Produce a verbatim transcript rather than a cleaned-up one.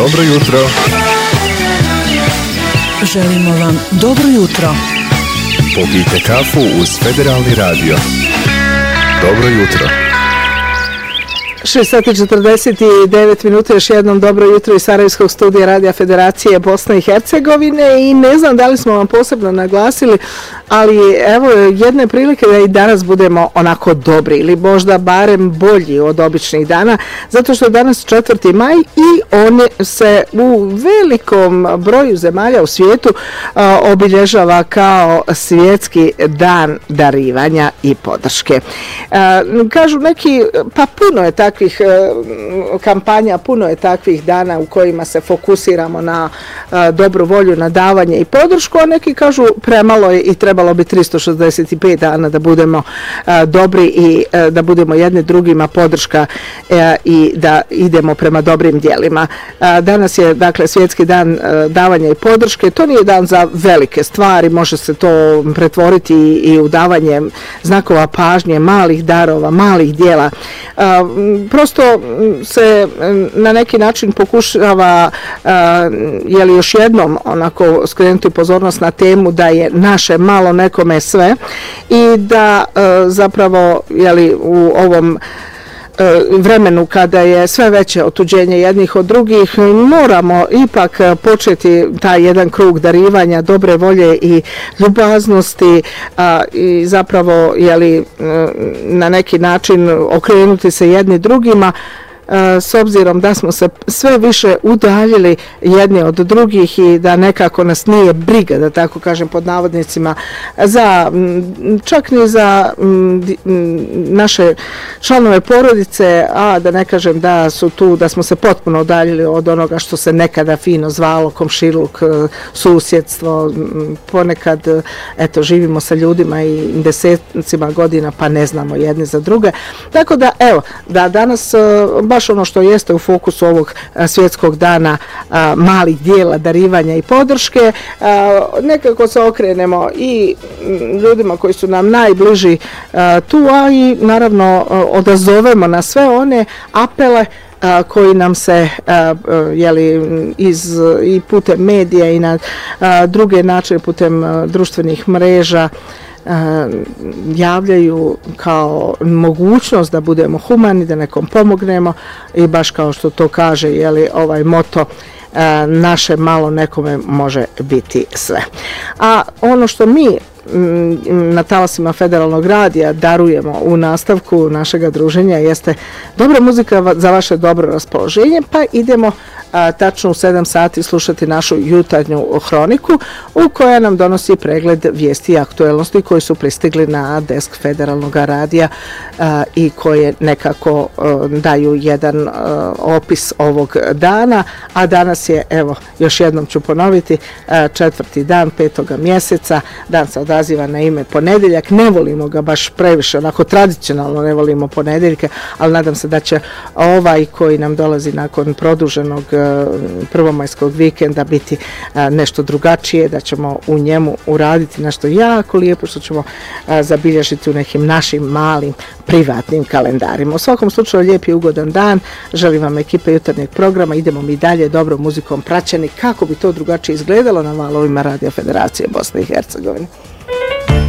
Dobro jutro. Želimo vam dobro jutro. Popijte kafu uz Federalni radio. Dobro jutro. šest sati i četrdeset devet minuta, još jednom dobro jutro iz Sarajevskog studija Radija Federacije Bosne i Hercegovine i ne znam da li smo vam posebno naglasili, ali evo jedne prilike da i danas budemo onako dobri ili možda barem bolji od običnih dana, zato što je danas četvrti maj i on se u velikom broju zemalja u svijetu a, obilježava kao svjetski dan darivanja i podrške. A, kažu neki, pa puno je takvih a, kampanja, puno je takvih dana u kojima se fokusiramo na a, dobru volju, na davanje i podršku, a neki kažu premalo je i trebalo bi tristo šezdeset pet dana da budemo a, dobri i a, da budemo jedni drugima podrška a, i da idemo prema dobrim djelima. A, danas je dakle svjetski dan a, davanja i podrške. To nije dan za velike stvari, može se to pretvoriti i, i u davanje znakova pažnje, malih darova, malih djela. A, prosto se na neki način pokušava a, je li još jednom onako skrenuti pozornost na temu da je naše malo nekome sve i da e, zapravo je li u ovom e, vremenu kada je sve veće otuđenje jednih od drugih moramo ipak početi taj jedan krug darivanja, dobre volje i ljubaznosti a, i zapravo je li na neki način okrenuti se jedni drugima, s obzirom da smo se sve više udaljili jedni od drugih i da nekako nas nije briga, da tako kažem pod navodnicima, za, čak ni za naše članove porodice, a da ne kažem da su tu, da smo se potpuno udaljili od onoga što se nekada fino zvalo komšiluk, susjedstvo, ponekad eto živimo sa ljudima i desetcima godina pa ne znamo jedni za druge. Tako da evo, da danas baš ono što jeste u fokusu ovog a, svjetskog dana a, malih dijela, darivanja i podrške, a, nekako se okrenemo i ljudima koji su nam najbliži a, tu, a i naravno a, odazovemo na sve one apele a, koji nam se a, jeli, iz, i putem medija i na a, druge načine putem a, društvenih mreža javljaju kao mogućnost da budemo humani, da nekom pomognemo i baš kao što to kaže je li ovaj moto naše malo nekome može biti sve. A ono što mi na talasima Federalnog radija darujemo u nastavku našega druženja jeste dobra muzika za vaše dobro raspoloženje, pa idemo a, tačno u sedam sati slušati našu jutarnju hroniku u koja nam donosi pregled vijesti i aktuelnosti koji su pristigli na desk Federalnog radija a, i koje nekako a, daju jedan a, opis ovog dana, a danas je, evo, još jednom ću ponoviti, a, četvrti dan petoga mjeseca, dan se odaziva na ime ponedjeljak, ne volimo ga baš previše, onako tradicionalno ne volimo ponedjeljke, ali nadam se da će ovaj koji nam dolazi nakon produženog prvomajskog vikenda biti nešto drugačije, da ćemo u njemu uraditi nešto jako lijepo što ćemo zabilježiti u nekim našim malim privatnim kalendarima. U svakom slučaju lijep i ugodan dan, želim vam ekipe jutarnjeg programa, idemo mi dalje dobrom muzikom praćeni, kako bi to drugačije izgledalo na valovima Radija Federacije Bosne i Hercegovine.